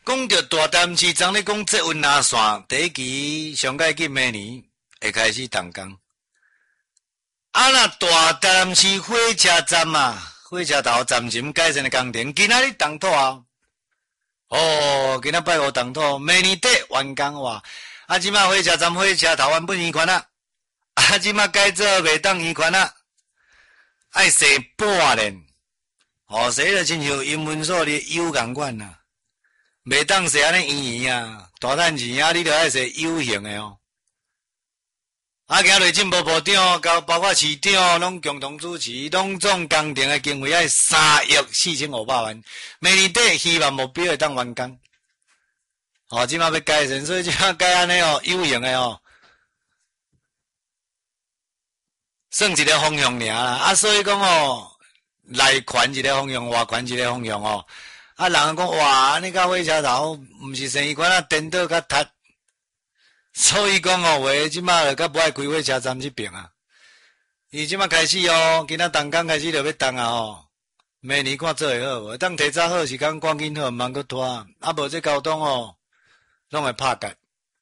讲到大潭市场咧讲捷运拉线，第一期上届去明年会开始动工。啊，那大潭市火车站啊，火车头暂时改善的工程，今仔日动土啊。哦，今仔拜五动土，明年底完工哇。啊，即马火车站火车头原本圆圈啊，啊，即马改做袂当圆圈啊，爱洗半年。哦，洗了亲像英文所的 U 共款啊，袂当洗安尼圆圆啊，大蛋钱啊，你着爱洗 U 型的哦。啊，今日进步部长，包括市长，拢共同主持，拢总工程的经费要3亿4500万，明年底希望目标会当完工。哦，即马要改善，所以即马改安尼哦，U 型的哦，算一个方向尔啦。啊，所以讲哦，内宽一个方向，外宽一个方向哦。啊，人讲哇，安尼甲火车头，毋是生意馆啊，颠倒甲塌。所以讲哦，话即马就较无爱开火车站这边啊。伊即马开始哦，今仔动工开始就要动啊哦。明年看做会好无？当提早好时间赶紧好，毋通搁拖。啊，无这交通哦，拢会拍结。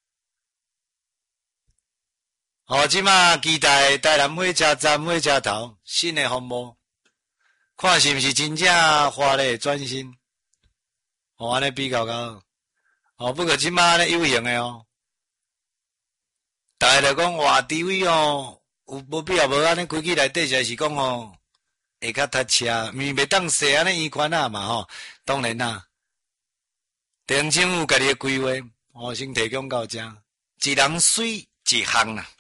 哦，即马期待台南火车站火车头新的服务，看是毋是真正华丽转型。哦，安尼比较好。哦，不过即马安尼有型的哦。大家就讲哇，地位哦，有无必要无安尼开去内底，就是讲哦，会较塞车，袂当洗安尼圆圈啊嘛吼。当然啦，地方政府家己的规划，哦，先提供到这，一人水一项啦。